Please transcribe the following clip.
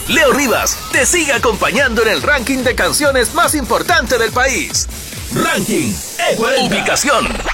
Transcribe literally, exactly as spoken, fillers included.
Leo Rivas te sigue acompañando en el ranking de canciones más importante del país. Ranking E cuarenta. Ubicación